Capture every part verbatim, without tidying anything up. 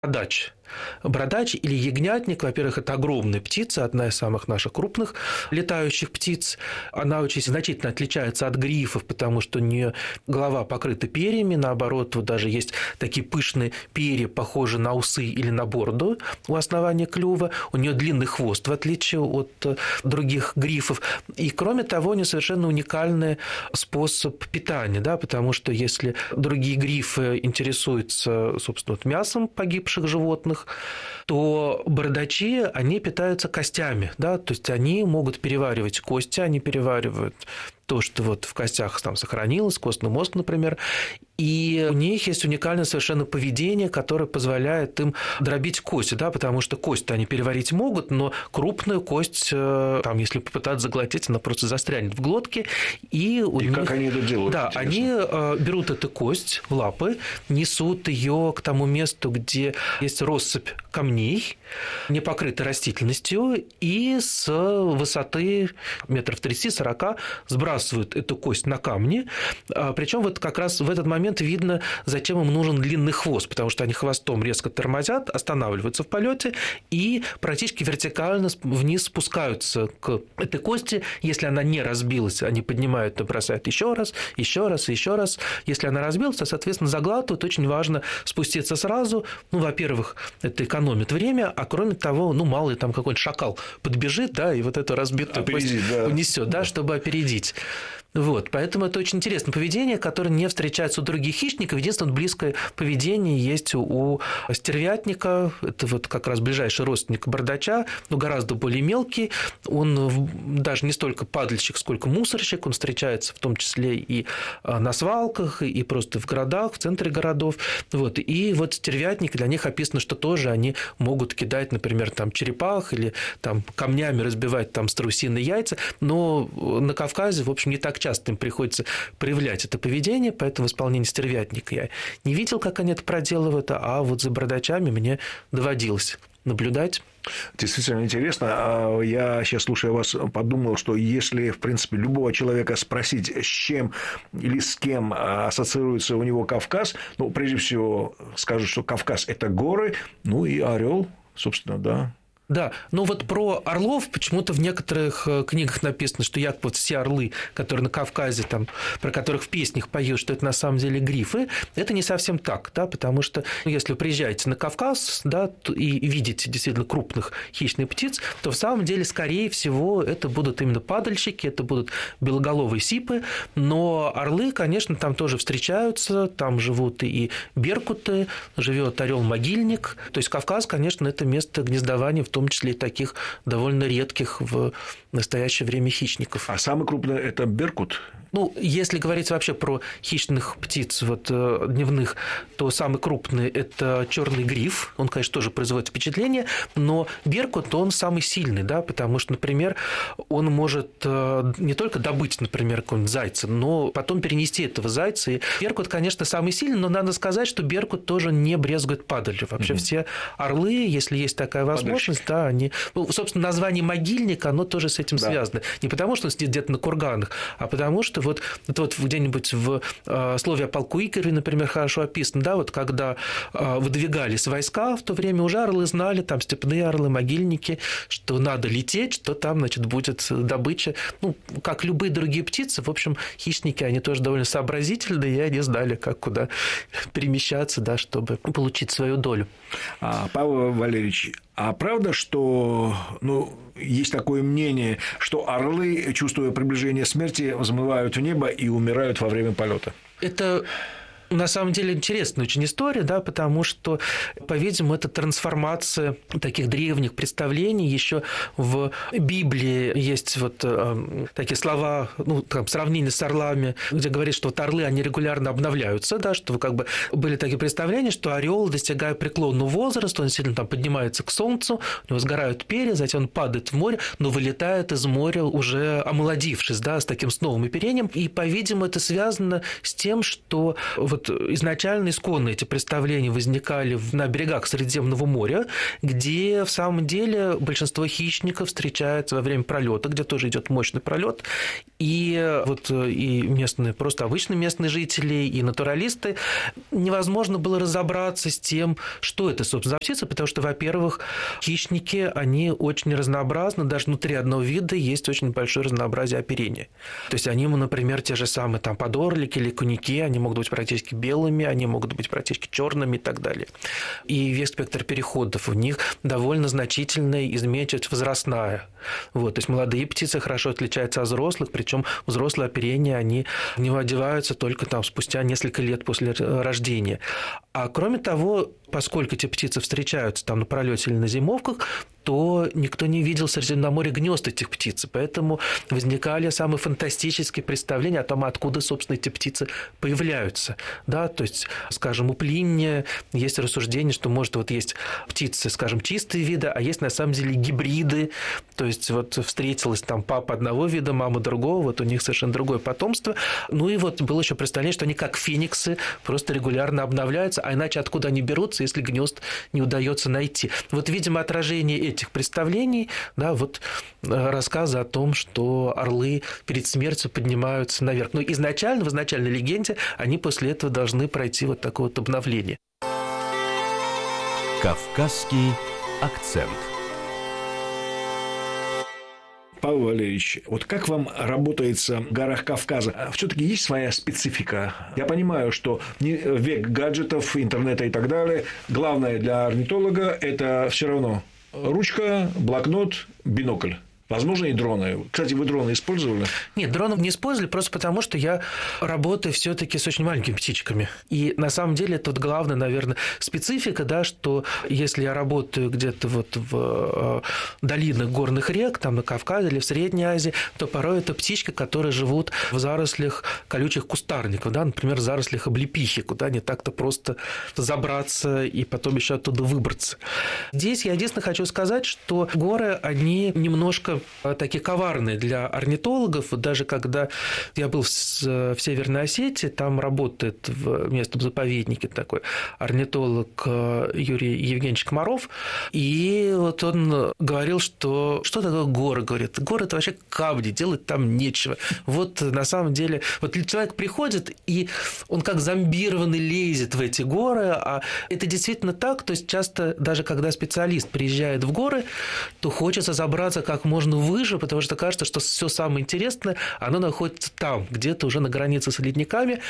Бородач. Бородач или ягнятник, во-первых, это огромная птица, одна из самых наших крупных летающих птиц. Она очень значительно отличается от грифов, потому что у нее голова покрыта перьями, наоборот, вот даже есть такие пышные перья, похожие на усы или на бороду у основания клюва. У нее длинный хвост, в отличие от других грифов. И, кроме того, у нее совершенно уникальный способ питания, да, потому что если другие грифы интересуются, собственно, мясом погибших животных, то бородачи, они питаются костями, да, то есть они могут переваривать кости, они переваривают то, что вот в костях там сохранилось, костный мозг, например, и у них есть уникальное совершенно поведение, которое позволяет им дробить кости, да, потому что кость они переварить могут, но крупную кость, там, если попытаться заглотить, она просто застрянет в глотке. И, у и них... как они это делают? Да, интересно. Они берут эту кость в лапы, несут ее к тому месту, где есть россыпь камней, не покрытой растительностью, и с высоты метров тридцать-сорок сбрасывают эту кость на камни. Причем вот как раз в этот момент видно, зачем им нужен длинный хвост, потому что они хвостом резко тормозят, останавливаются в полете и практически вертикально вниз спускаются к этой кости. Если она не разбилась, они поднимают и бросают еще раз, еще раз, еще раз. Если она разбилась, то, соответственно, заглатывают. Очень важно спуститься сразу. Ну, во-первых, это экономит время, а кроме того, ну, мало ли там какой-нибудь шакал подбежит, да, и вот эту разбитую кость да. унесет, да, чтобы опередить. Вот, поэтому это очень интересное поведение, которое не встречается у других хищников. Единственное, близкое поведение есть у стервятника. Это вот как раз ближайший родственник бородача, но гораздо более мелкий. Он даже не столько падальщик, сколько мусорщик. Он встречается в том числе и на свалках, и просто в городах, в центре городов. Вот. И вот стервятник, для них описано, что тоже они могут кидать, например, там черепах или там камнями разбивать там страусиные яйца. Но на Кавказе, в общем, не так часто им приходится проявлять это поведение, поэтому в исполнении стервятника я не видел, как они это проделывают, а вот за бородачами мне доводилось наблюдать. Действительно интересно. Я сейчас, слушая вас, подумал, что если, в принципе, любого человека спросить, с чем или с кем ассоциируется у него Кавказ, ну, прежде всего, скажут, что Кавказ – это горы, ну, и орел, собственно, да. Да, но вот про орлов почему-то в некоторых книгах написано, что якобы все орлы, которые на Кавказе, там, про которых в песнях поют, что это на самом деле грифы, это не совсем так, да, потому что если вы приезжаете на Кавказ, да, и видите действительно крупных хищных птиц, то в самом деле, скорее всего, это будут именно падальщики, это будут белоголовые сипы, но орлы, конечно, там тоже встречаются, там живут и беркуты, живет орел-могильник, то есть Кавказ, конечно, это место гнездования в том В том числе и таких довольно редких в настоящее время хищников. А самый крупный – это беркут? Ну, если говорить вообще про хищных птиц вот, дневных, то самый крупный – это черный гриф. Он, конечно, тоже производит впечатление, но беркут, он самый сильный, да, потому что, например, он может не только добыть, например, какого-нибудь зайца, но потом перенести этого зайца. И беркут, конечно, самый сильный, но надо сказать, что беркут тоже не брезгует падалью. Вообще mm-hmm. все орлы, если есть такая возможность, да, они… Ну, собственно, название могильник, оно тоже с этим да. связано. Не потому, что он сидит где-то на курганах, а потому что вот это вот где-нибудь в э, слове о полку Игореве, например, хорошо описано, да, вот когда э, выдвигались войска в то время, уже орлы знали, там степные орлы, могильники, что надо лететь, что там, значит, будет добыча. Ну, как любые другие птицы, в общем, хищники, они тоже довольно сообразительные, и они знали, как куда перемещаться, да, чтобы получить свою долю. А, Павел Валерьевич, а правда, что, ну, есть такое мнение, что орлы, чувствуя приближение смерти, взмывают в небо и умирают во время полета? Это на самом деле интересная очень история, да, потому что, по-видимому, это трансформация таких древних представлений. Еще в Библии есть вот э, такие слова, ну, там, сравнение с орлами, где говорит, что вот орлы, они регулярно обновляются, да, что как бы были такие представления, что орел, достигая преклонного возраста, он сильно там поднимается к солнцу, у него сгорают перья, затем он падает в море, но вылетает из моря уже омолодившись, да, с таким с новым оперением. И, по-видимому, это связано с тем, что вот вот изначально исконно эти представления возникали на берегах Средиземного моря, где в самом деле большинство хищников встречается во время пролета, где тоже идет мощный пролет, и вот и местные, просто обычные местные жители, и натуралисты, невозможно было разобраться с тем, что это, собственно, за птица, потому что, во-первых, хищники, они очень разнообразны, даже внутри одного вида есть очень большое разнообразие оперения. То есть они, например, те же самые там подорлики или куники, они могут быть практически белыми, они могут быть практически черными и так далее. И весь спектр переходов у них довольно значительная изменчивость возрастная. Вот, то есть молодые птицы хорошо отличаются от взрослых, причем взрослые оперения, они не одеваются только там спустя несколько лет после рождения. А кроме того, поскольку эти птицы встречаются там на пролете или на зимовках, то никто не видел в Средиземноморье гнезд этих птиц, поэтому возникали самые фантастические представления о том, откуда, собственно, эти птицы появляются. Да, то есть, скажем, у Плиния есть рассуждение, что, может, вот есть птицы, скажем, чистые виды, а есть, на самом деле, гибриды, то есть, вот встретилась там папа одного вида, мама другого, вот у них совершенно другое потомство. Ну и вот было еще представление, что они как фениксы просто регулярно обновляются, а иначе откуда они берутся, если гнезд не удается найти. Вот, видимо, отражение этих представлений, да, вот рассказы о том, что орлы перед смертью поднимаются наверх. Но изначально, в изначальной легенде, они после этого должны пройти вот такое вот обновление. Кавказский акцент. Павел Валерьевич, вот как вам работается в горах Кавказа? Все-таки есть своя специфика. Я понимаю, что век гаджетов, интернета и так далее, главное для орнитолога – это все равно ручка, блокнот, бинокль. Возможно, и дроны. Кстати, вы дроны использовали? Нет, дронов не использовали, просто потому что я работаю все-таки с очень маленькими птичками. И на самом деле это вот главная, наверное, специфика, да, что если я работаю где-то вот в долинах горных рек, там на Кавказе или в Средней Азии, то порой это птички, которые живут в зарослях колючих кустарников, да, например, в зарослях облепихи, куда не так-то просто забраться и потом еще оттуда выбраться. Здесь я единственное хочу сказать, что горы, они немножко такие коварные для орнитологов. Даже когда я был в Северной Осетии, там работает в местном заповеднике такой орнитолог Юрий Евгеньевич Комаров, и вот он говорил, что что такое горы, говорит, горы – это вообще камни, делать там нечего. Вот на самом деле, вот человек приходит, и он как зомбированный лезет в эти горы, а это действительно так, то есть часто даже когда специалист приезжает в горы, то хочется забраться как можно выше, потому что кажется, что все самое интересное, оно находится там, где-то уже на границе с ледниками,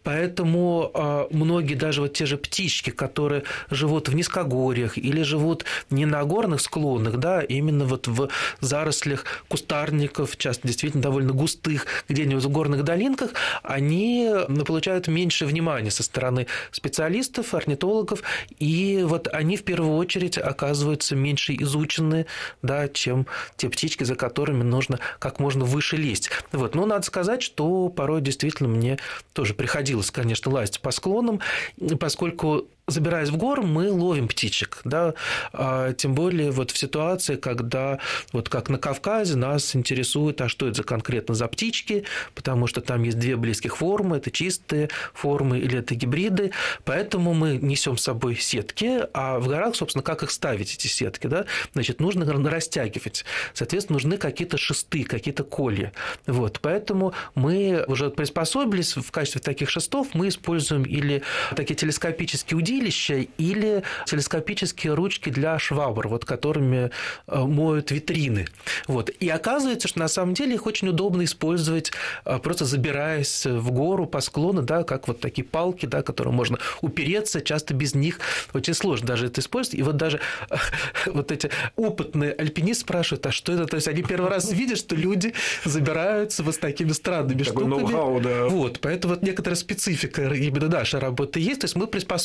поэтому многие, даже вот те же птички, которые живут в низкогорьях или живут не на горных склонах, да, именно вот в зарослях кустарников, часто действительно довольно густых, где-нибудь в горных долинках, они получают меньше внимания со стороны специалистов, орнитологов, и вот они в первую очередь оказываются меньше изучены, да, чем те птички, за которыми нужно как можно выше лезть. Вот. Но надо сказать, что порой действительно мне тоже приходилось, конечно, лазить по склонам, поскольку, забираясь в горы, мы ловим птичек, да, а тем более вот в ситуации, когда вот как на Кавказе нас интересует, а что это за конкретно за птички, потому что там есть две близких формы, это чистые формы или это гибриды, поэтому мы несем с собой сетки, а в горах, собственно, как их ставить, эти сетки, да, значит, нужно растягивать, соответственно, нужны какие-то шесты, какие-то колья, вот, поэтому мы уже приспособились в качестве таких шестов, мы используем или такие телескопические удилища, или телескопические ручки для швабр, вот, которыми моют витрины. Вот. И оказывается, что на самом деле их очень удобно использовать, просто забираясь в гору по склону, да, как вот такие палки, да, которые можно упереться, часто без них очень сложно даже это использовать. И вот даже вот эти опытные альпинисты спрашивают, а что это? То есть они первый раз видят, что люди забираются вот с такими странными Такой штуками. ноу-хау, да. Вот, поэтому вот некоторая специфика именно нашей работы есть, то есть мы приспособились.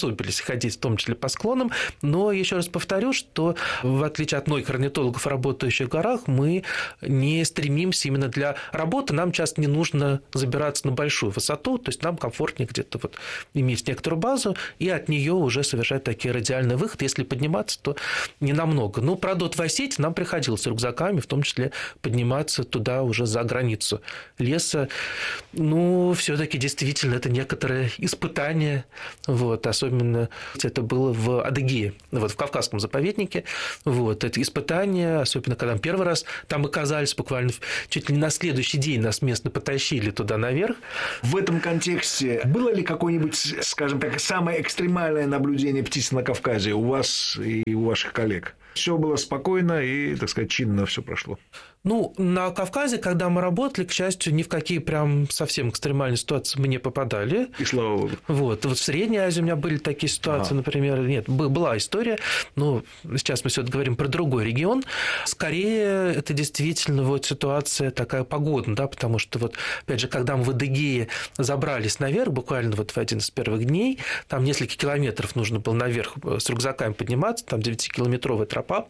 ходить, в том числе по склонам. Но еще раз повторю, что в отличие от многих орнитологов, работающих в горах, мы не стремимся именно для работы. Нам часто не нужно забираться на большую высоту, то есть нам комфортнее где-то вот иметь некоторую базу и от нее уже совершать такие радиальные выходы. Если подниматься, то не намного. Ну, правда, вот в Осетии нам приходилось с рюкзаками, в том числе подниматься туда уже за границу леса. Ну, все-таки действительно это некоторое испытание. Вот, особенно это было в Адыгее, вот, в Кавказском заповеднике. Вот, это испытание, особенно когда мы первый раз там оказались, буквально чуть ли не на следующий день нас местно потащили туда наверх. В этом контексте было ли какое-нибудь, скажем так, самое экстремальное наблюдение птиц на Кавказе у вас и у ваших коллег? Все было спокойно и, так сказать, чинно все прошло. Ну, на Кавказе, когда мы работали, к счастью, ни в какие прям совсем экстремальные ситуации мы не попадали. И слава богу. Вот. Вот в Средней Азии у меня были такие ситуации, ага. например. Нет, была история, но сейчас мы все-таки говорим про другой регион. Скорее, это действительно вот ситуация такая погодная, да, потому что вот, опять же, когда мы в Адыгее забрались наверх, буквально вот в один из первых дней, там несколько километров нужно было наверх с рюкзаками подниматься, там девятикилометровая тропа,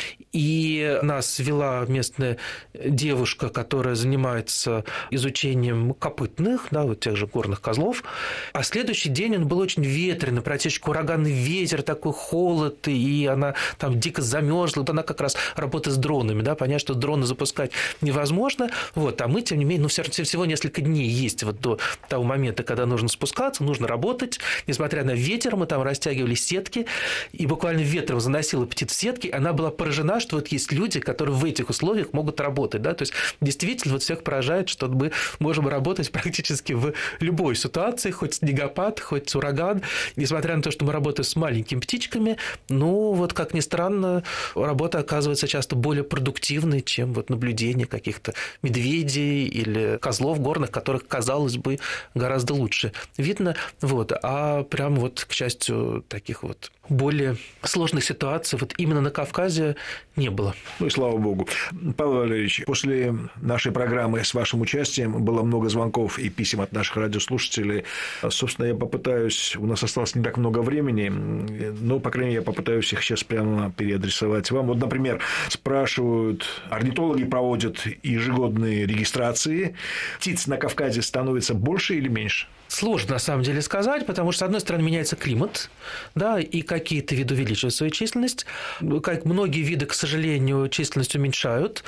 и нас вела местная девушка, которая занимается изучением копытных, да, вот тех же горных козлов. А следующий день он был очень ветреный, практически ураганный ветер, такой холод, и она там дико замерзла. Она как раз работает с дронами, да, понятно, что дроны запускать невозможно. Вот, а мы, тем не менее, ну, всего несколько дней есть вот до того момента, когда нужно спускаться, нужно работать. Несмотря на ветер, мы там растягивали сетки, и буквально ветром заносила птиц в сетки. Она была поражена, что вот есть люди, которые в этих условиях могут работать, да, то есть действительно вот всех поражает, что мы можем работать практически в любой ситуации, хоть снегопад, хоть ураган, несмотря на то, что мы работаем с маленькими птичками, ну вот как ни странно, работа оказывается часто более продуктивной, чем вот наблюдение каких-то медведей или козлов горных, которых, казалось бы, гораздо лучше видно, вот, а прям вот, к счастью, таких вот более сложных ситуаций вот именно на Кавказе не было. Ну и слава богу. Павел Валерьевич, после нашей программы с вашим участием было много звонков и писем от наших радиослушателей. Собственно, я попытаюсь, у нас осталось не так много времени, но, по крайней мере, я попытаюсь их сейчас прямо переадресовать вам. Вот, например, спрашивают, орнитологи проводят ежегодные регистрации. Птиц на Кавказе становится больше или меньше? Сложно, на самом деле, сказать, потому что, с одной стороны, меняется климат, да, и какие-то виды увеличивают свою численность, как многие виды, к сожалению, численность уменьшают,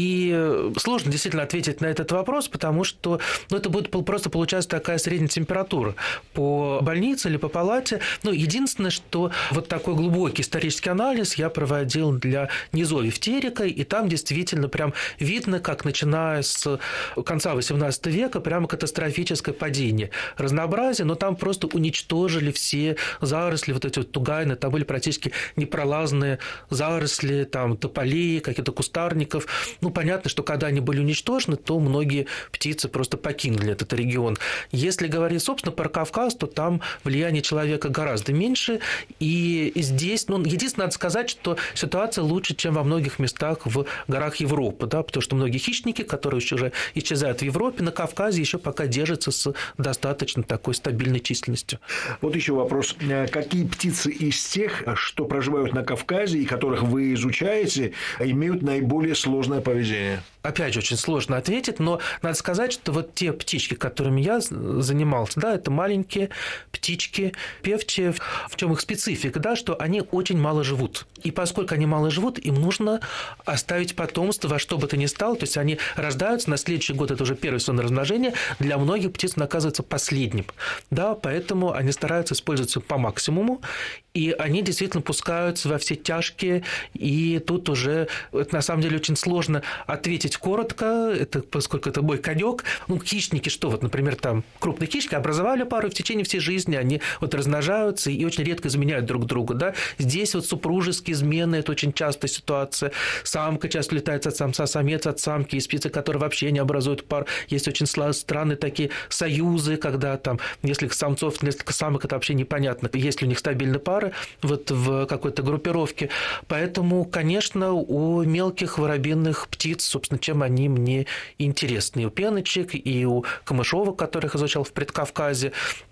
и сложно действительно ответить на этот вопрос, потому что, ну, это будет просто получаться такая средняя температура по больнице или по палате. Ну, единственное, что вот такой глубокий исторический анализ я проводил для низовьев Терека, и там действительно прям видно, как начиная с конца восемнадцатого века прямо катастрофическое падение разнообразие, но там просто уничтожили все заросли, вот эти вот тугайны, там были практически непролазные заросли, там тополей, каких-то кустарников. Ну, понятно, что когда они были уничтожены, то многие птицы просто покинули этот регион. Если говорить, собственно, про Кавказ, то там влияние человека гораздо меньше, и здесь, ну, единственное, надо сказать, что ситуация лучше, чем во многих местах в горах Европы, да, потому что многие хищники, которые уже исчезают в Европе, на Кавказе еще пока держатся с достаточно такой стабильной численностью. Вот еще вопрос. Какие птицы из тех, что проживают на Кавказе и которых вы изучаете, имеют наиболее сложное поведение? Опять же, очень сложно ответить, но надо сказать, что вот те птички, которыми я занимался, да, это маленькие птички, певчие. В чем их специфика, да, что они очень мало живут. И поскольку они мало живут, им нужно оставить потомство во что бы то ни стало, то есть они рождаются, на следующий год это уже первое сезонное размножение, для многих птиц он оказывается последним. Да, поэтому они стараются использоваться по максимуму, и они действительно пускаются во все тяжкие, и тут уже это на самом деле очень сложно ответить коротко, это, поскольку это мой конек. Ну, хищники, что вот, например, там крупные хищники образовали пару, и в течение всей жизни они вот размножаются и очень редко изменяют друг другу, да. Здесь вот супружеские измены – это очень частая ситуация. Самка часто летает от самца, самец от самки, есть птицы, которые вообще не образуют пар. Есть очень странные такие союзы, когда там несколько самцов, несколько самок, это вообще непонятно, есть ли у них стабильные пары вот в какой-то группировке. Поэтому, конечно, у мелких воробьиных птиц, собственно, чем они мне интересны. И у пеночек, и у камышовок, которых изучал в Предкавказе.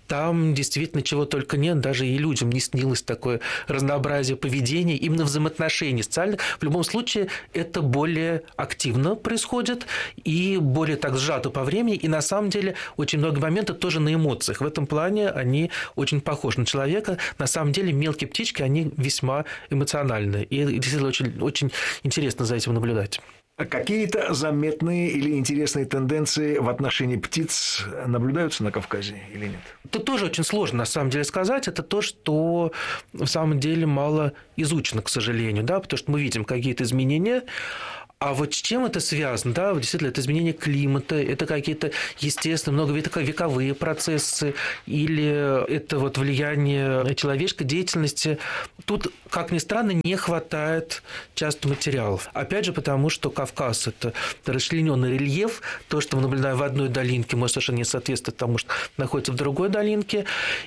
там действительно чего только нет, даже и людям не снилось такое разнообразие поведения, именно взаимоотношений социальных. В любом случае, это более активно происходит и более так сжато по времени, и на самом деле очень много моментов тоже на эмоциях. В этом плане они очень похожи на человека. На самом деле мелкие птички, они весьма эмоциональны, и действительно очень, очень интересно за этим наблюдать. Какие-то заметные или интересные тенденции в отношении птиц наблюдаются на Кавказе или нет? Это тоже очень сложно, на самом деле, сказать. Это то, что в самом деле мало изучено, к сожалению, да, потому что мы видим какие-то изменения. А вот с чем это связано? Да, действительно, это изменение климата, это какие-то, естественно, многовековые процессы, или это вот влияние человеческой деятельности. Тут, как ни странно, не хватает часто материалов. Опять же, потому что Кавказ – это расчлененный рельеф. То, что мы наблюдаем в одной долинке, может совершенно не соответствовать тому, что находится в другой долинке.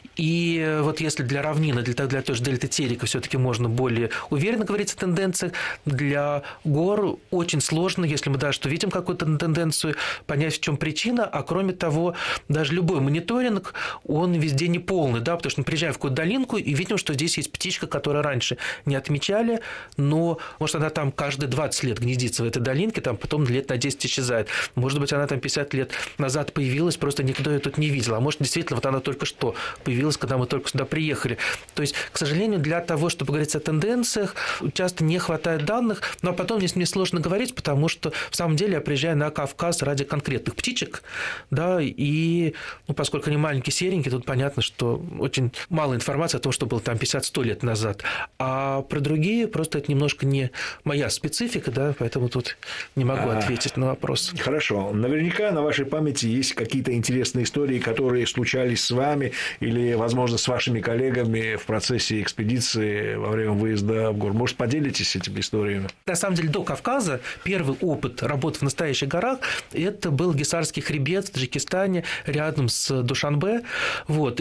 И вот если для равнины, для, для той же дельты Терека все-таки можно более уверенно говорить о тенденциях, для гор очень сложно, если мы даже что видим какую-то тенденцию, понять, в чем причина, а кроме того, даже любой мониторинг, он везде не полный, да, потому что мы приезжаем в какую-то долинку и видим, что здесь есть птичка, которую раньше не отмечали, но, может, она там каждые двадцать лет гнездится в этой долинке, там потом лет на десять исчезает. Может быть, она там пятьдесят лет назад появилась, просто никто ее тут не видел, а может, действительно, вот она только что появилась, когда мы только сюда приехали. То есть, к сожалению, для того, чтобы говорить о тенденциях, часто не хватает данных, но потом здесь мне сложно говорить, потому что, в самом деле, я приезжаю на Кавказ ради конкретных птичек, да, и, ну, поскольку они маленькие, серенькие, тут понятно, что очень мало информации о том, что было там пятьдесят-сто лет назад, а про другие просто это немножко не моя специфика, да, поэтому тут не могу ответить а, на вопрос. Хорошо. Наверняка на вашей памяти есть какие-то интересные истории, которые случались с вами или, возможно, с вашими коллегами в процессе экспедиции во время выезда в горы. Может, поделитесь этими историями? На самом деле, до Кавказа первый опыт работы в настоящих горах – это был Гисарский хребет в Таджикистане, рядом с Душанбе. Вот.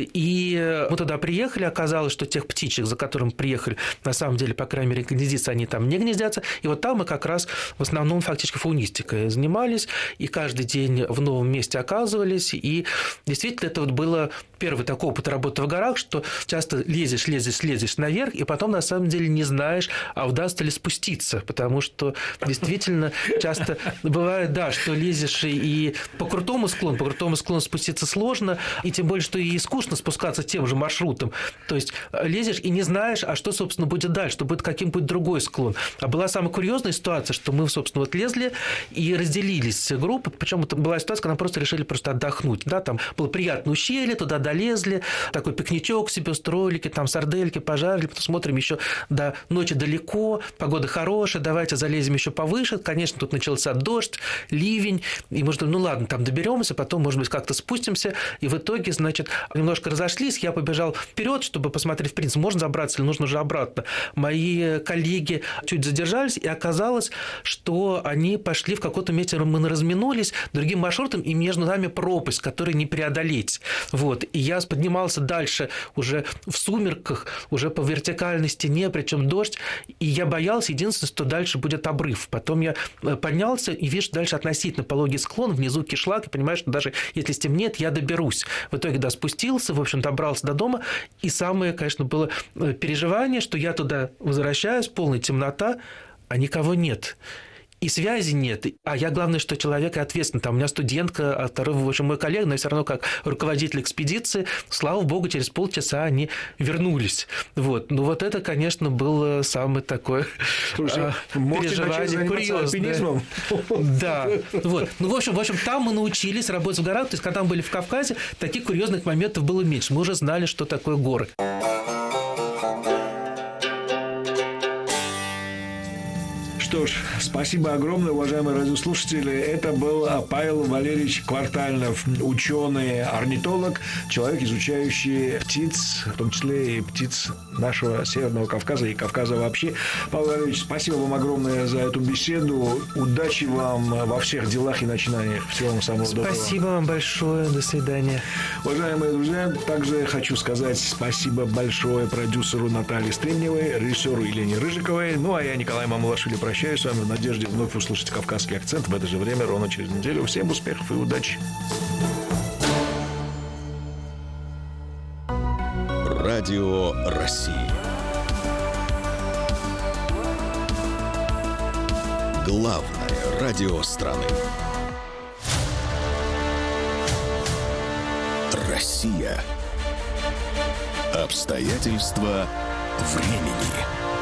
И мы туда приехали, оказалось, что тех птичек, за которыми приехали, на самом деле, по крайней мере, гнездиться они там не гнездятся. И вот там мы как раз в основном фактически фаунистикой занимались, и каждый день в новом месте оказывались. И действительно, это вот было первый такой опыт работы в горах, что часто лезешь, лезешь, лезешь наверх, и потом, на самом деле, не знаешь, а удастся ли спуститься, потому что действительно часто бывает, да, что лезешь и по крутому склону, по крутому склону спуститься сложно, и тем более, что и скучно спускаться тем же маршрутом. То есть лезешь и не знаешь, а что, собственно, будет дальше, что будет каким-нибудь другой склон. А была самая курьезная ситуация, что мы, собственно, вот лезли и разделились группы, причем это была ситуация, когда мы просто решили просто отдохнуть. Да, там было приятное ущелье, туда долезли, такой пикничок себе устроили, там сардельки пожарили, потом смотрим, еще до ночи далеко, погода хорошая, давайте залезем еще повыше. Конечно, тут начался дождь, ливень, и мы думаем, ну ладно, там доберемся, потом, может быть, как-то спустимся, и в итоге, значит, немножко разошлись, я побежал вперед, чтобы посмотреть, в принципе, можно забраться или нужно уже обратно. Мои коллеги чуть задержались, и оказалось, что они пошли в каком-то месте, мы разминулись другим маршрутом, и между нами пропасть, которую не преодолеть. Вот. И я поднимался дальше уже в сумерках, уже по вертикальной стене, причем дождь, и я боялся, единственное, что дальше будет обрыв. Потом я поднялся и вижу дальше относительно пологий склон, внизу кишлак, и понимаю, что даже если стемнеет, я доберусь. В итоге, да, спустился, в общем, добрался до дома, и самое, конечно, было переживание, что я туда возвращаюсь, полная темнота, а никого нет. И связи нет. А я, главное, что человек и ответственный. Там у меня студентка, а второй, в общем, мой коллега, но все равно как руководитель экспедиции, слава богу, через полчаса они вернулись. Вот. Ну, вот это, конечно, было самое такое Слушай, переживание курьезное. Да. Вот. Ну, в общем, в общем, там мы научились работать в горах. То есть, когда мы были в Кавказе, таких курьезных моментов было меньше. Мы уже знали, что такое горы. Что ж, спасибо огромное, уважаемые радиослушатели. Это был Павел Валерьевич Квартальнов, ученый-орнитолог, человек, изучающий птиц, в том числе и птиц нашего Северного Кавказа и Кавказа вообще. Павел Валерьевич, спасибо вам огромное за эту беседу. Удачи вам во всех делах и начинаниях. Всего вам самого доброго. Спасибо вам большое. До свидания. Уважаемые друзья, также хочу сказать спасибо большое продюсеру Наталье Стремневой, режиссеру Елене Рыжиковой. Ну, а я, Николай Мамулашвили, прощаюсь с вами в надежде вновь услышать «Кавказский акцент» в это же время, ровно через неделю. Всем успехов и удачи! Радио России. Главное радио страны. Россия. Обстоятельства времени.